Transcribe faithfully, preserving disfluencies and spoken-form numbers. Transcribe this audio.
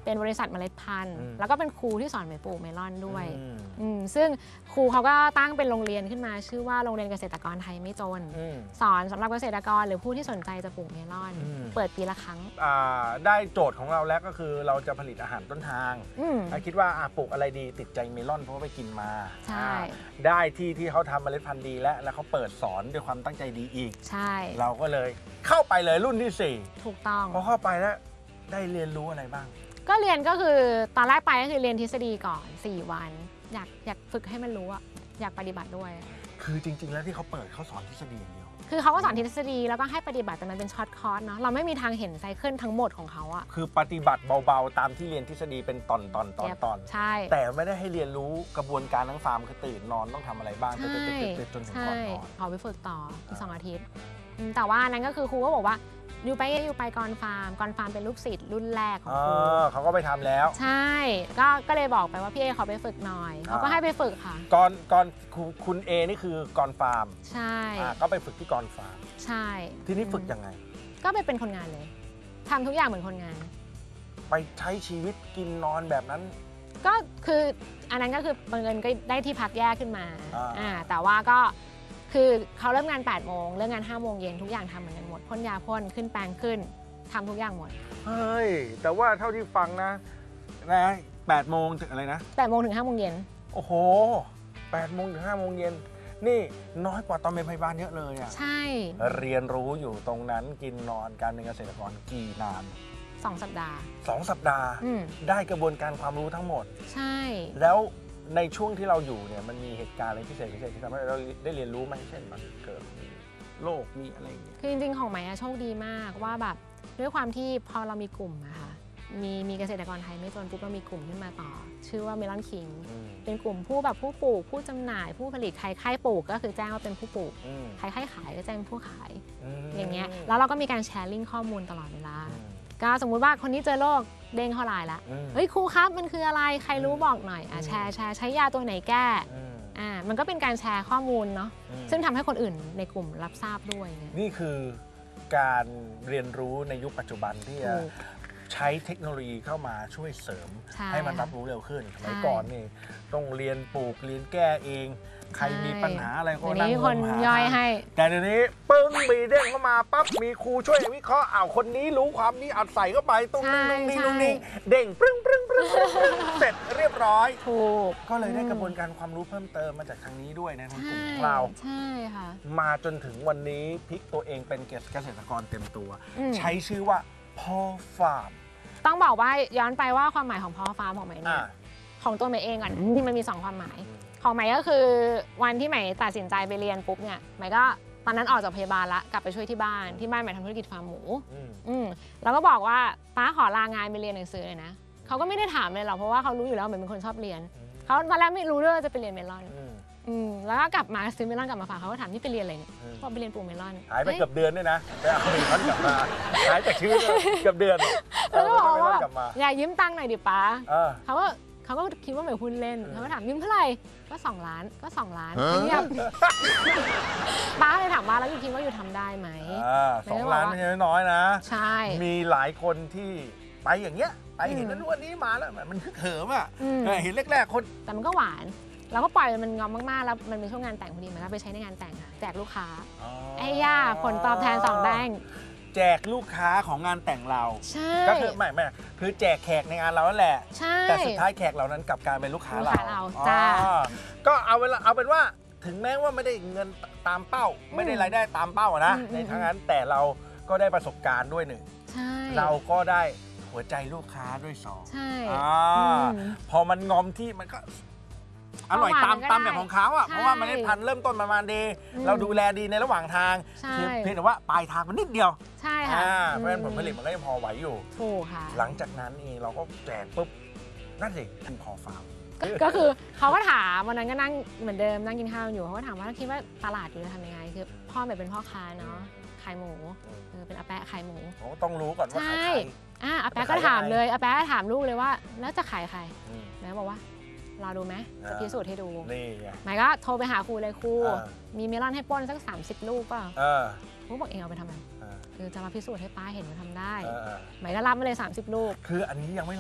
เป็นบริษัทเมล็ดพันธุ์แล้วก็เป็นครูที่สอนใหม่ปลูกเมลอนด้วยซึ่งครูเขาก็ตั้งเป็นโรงเรียนขึ้นมาชื่อว่าโรงเรียนเกษตรกรไทยไม่จนสอนสำหรับเกษตรกรหรือผู้ที่สนใจจะปลูกเมลอนเปิดปีละครั้งได้โจทย์ของเราแล้วก็คือเราจะผลิตอาหารต้นทางคิดว่าปลูกอะไรดีติดใจเมลอนเพราะว่าไปกินมาใช่ได้ที่ที่เขาทำเมล็ดพันธุ์ดีแล้วแล้วเขาเปิดสอนด้วยความตั้งใจดีอีกใช่เราก็เลยเข้าไปเลยรุ่นที่สี่ถูกต้องพอเข้าไปแล้วได้เรียนรู้อะไรบ้างก็เรียนก็คือตอนแรกไปก็คือเรียนทฤษฎีก่อนสี่วันอยากอยากฝึกให้มันรู้อะอยากปฏิบัติด้วยคือจริงๆแล้วที่เขาเปิดเขาสอนทฤษฎีอย่างเดียวคือเขาก็สอนทฤษฎีแล้วก็ให้ปฏิบัติแต่มันเป็นช็อตคอร์สเนาะเราไม่มีทางเห็นไซเคิลทั้งหมดของเขาอะคือปฏิบัติเบาๆตามที่เรียนทฤษฎีเป็นตอนตอนตอนตอนใช่แต่ไม่ได้ให้เรียนรู้กระบวนการทั้งฟาร์มคือตื่นนอนต้องทำอะไรบ้างจนถึงจนถึงก่อนนอนเขาไปฝึกต่ออีกสองอาทิตย์แต่ว่านั้นก็คือครูก็บอกว่าอยู่ไปอยู่ไปกรฟาร์มกรฟาร์มเป็นลูกศิษย์รุ่นแรกของครูเขาก็ไปทำแล้วใช่ก็ก็เลยบอกไปว่าพี่เอขอไปฝึกหน่อยเขาก็ให้ไปฝึกค่ะกรกรคุณเอนี่คือกรฟาร์มใช่ก็ไปฝึกที่กรฟาร์มใช่ทีนี้ฝึกยังไงก็ไปเป็นคนงานเลยทำทุกอย่างเหมือนคนงานไปใช้ชีวิตกินนอนแบบนั้นก็คืออันนั้นก็คือบังเอิญก็ได้ที่พักแยกขึ้นมาอ่าแต่ว่าก็คือเขาเริ่มงานแปดโมงเลิกงานห้าโมงเย็นทุกอย่างทำเหมือนกันหมดพ่นยาพ่นขึ้นแปลงขึ้นทำทุกอย่างหมดเฮ้ยแต่ว่าเท่าที่ฟังนะนะแปดโมงถึงอะไรนะแปดโมงถึงห้าโมงเย็นโอ้โหแปดโมงถึงห้าโมงเย็นนี่น้อยกว่าตอนเป็นพยาบาลเยอะเลยอ่ะใช่เรียนรู้อยู่ตรงนั้นกินนอนการเป็นเกษตรกรกี่นานสองสัปดาห์สองสัปดาห์ได้กระบวนการความรู้ทั้งหมดใช่แล้วในช่วงที่เราอยู่เนี่ยมันมีเหตุการณ์อะไรพิเศษพิเศษที่ทำให้เราได้เรียนรู้ไหมเช่นมันเกิดมีโรคมีอะไรอย่างเงี้ยคือจริงๆของไหมโชคดีมากว่าแบบด้วยความที่พอเรามีกลุ่มอะค่ะมีมีเกษตรกรไทยไม่จนปุ๊บเรามีกลุ่มขึ้นมาต่อชื่อว่าเมลอนคิงเป็นกลุ่มผู้แบบผู้ปลูกผู้จำหน่ายผู้ผลิตใครใครปลูกก็คือแจ้งว่าเป็นผู้ปลูกใครใครขายก็แจ้งเป็นผู้ขายอย่างเงี้ยแล้วเราก็มีการแชร์ลิงก์ข้อมูลตลอดเวลาก็สมมุติว่าคนนี้เจอโรคเด้งเข้าไลน์ละเฮ้ยครูครับมันคืออะไรใครรู้บอกหน่อยอ่ะแชร์แชร์ใช้ยาตัวไหนแก้อ่ามันก็เป็นการแชร์ข้อมูลเนาะซึ่งทำให้คนอื่นในกลุ่มรับทราบด้วยนี่คือการเรียนรู้ในยุคปัจจุบันที่ใช้เทคโนโลยีเข้ามาช่วยเสริมให้มันรับรู้เร็วขึ้นสมัยก่อนนี่ต้องเรียนปลูกเรียนแก้เองใครมีปัญหาอะไรก็นั่งคนย่อยให้แต่เดี๋ยวนี้ปึ้งมีเด้งเข้ามาปั๊บมีครูช่วยวิเคราะห์อ้าวคนนี้รู้ความนี้อัดใส่เข้าไปตรงนี้ตรงนี้ตรงนี้เด้งปึ้งปึ้งปึ้งเสร็จเรียบร้อยถูกก็เลยได้กระบวนการความรู้เพิ่มเติมมาจากทางนี้ด้วยในกลุ่มของเราใช่ค่ะมาจนถึงวันนี้พลิกตัวเองเป็นเกษตรกรเต็มตัวใช้ชื่อว่าพ่อฟาร์มต้องบอกว่าย้อนไปว่าความหมายของพ่อฟาร์มของใหม่เนี่ยของตัวใหม่เองก่อนที่มันมีสองความหมายของใหม่ก็คือวันที่ใหม่ตัดสินใจไปเรียนปุ๊บเนี่ยใหม่ก็ตอนนั้นออกจากพยาบาลละกลับไปช่วยที่บ้านที่บ้านใหม่ทำธุรกิจฟาร์มหมูอืมแล้วก็บอกว่าป้าขอลางานไปเรียนหนังสือเลยนะเขาก็ไม่ได้ถามเลยหรอกเพราะว่าเขารู้อยู่แล้วใหม่เป็นคนชอบเรียนเขาตอนแรกไม่รู้ด้วยว่าจะไปเรียนเมลอนอืมแล้วก็กลับมาซื้อเมลอนกลับมาฝากเขาก็ถามที่ไปเรียนอะไรเนี่ยพอไปเรียนปลูกเมลอนหายไปเกือบเดือนด้วยนะไปเอาเมลอนกลับมาหายจากชีวิตเกือบเดือนแล้วก็บอกว่าอย่ายืมตังค์หน่อยดิป้าเขาก็เขาก็คิดว่าเหมือนหุ้นเล่นเขาก็ถามยืมเท่าไหร่ก็สองล้านก็สองล้านเงียบป้าเลยถามว่าแล้วอยู่คิดว่าอยู่ทำได้ไหมสองล้านไม่ใช่น้อยนะใช่มีหลายคนที่ไปอย่างเงี้ยไปเห็นนั้นวันนี้มาแล้วมันคึกเหิมอ่ะเห็นแรกๆคนแต่มันก็หวานเราก็ปล่อยมันงอมมากๆแล้วมันเป็นช่วงงานแต่งพอดีมันก็ไปใช้ในงานแต่งแจกลูกค้าไอ้ย่าผลตอบแทนสองแดงแจกลูกค้าของงานแต่งเราใช่ก็คือไม่ไม่คือแจกแขกในงานเราแหละใช่แต่สุดท้ายแขกเหล่านั้นกลับกลายเป็นลูกค้าเราจ้าก็เอาเวลาเอาเป็นว่าถึงแม้ว่าไม่ได้เงินตามเป้าไม่ได้รายได้ตามเป้านะในทั้งนั้นแต่เราก็ได้ประสบการณ์ด้วยหนึ่งเราก็ได้หัวใจลูกค้าด้วยสองใช่พอมันงอมที่มันก็อร่อยตามตามแบบของเขาอ่ะเพราะว่ามันได้พันเริ่มต้นประมาณดีเราดูแลดีในระหว่างทางเพียงแต่ว่าปลายทางมันนิดเดียวใช่ค่ะเพราะฉะนั้นผลผลิตมันก็ยังพอไหวอยู่ถูกค่ะหลังจากนั้นเองเราก็แจกปุ๊บนั่นสิคือพอฟาร์มก็คือเขาก็ถามวันนั้นก็นั่งเหมือนเดิมนั่งกินข้าวอยู่เขาก็ถามว่าคิดว่าตลาดอยู่จะทำยังไงคือพ่อแบบเป็นพ่อค้าเนาะขายหมูเป็นอาแปะขายหมูต้องรู้ก่อนว่าขายใครอ่ะอาแปะก็ถามเลยอาแปะก็ถามลูกเลยว่าแล้วจะขายใครแม่บอกว่ารอดูไหมจะพิสูจน์ให้ดูนี่ไงหมายก็โทรไปหาครูเลยครูมีเมลอนให้ป้นสักสามสิบลูกเปล่าครูบอกเองเอาไปทำอะไรคือจะมาพิสูจน์ให้ป้าเห็นว่าทำได้หมายก็รับมาเลยสามสิบลูกคืออันนี้ยังไม่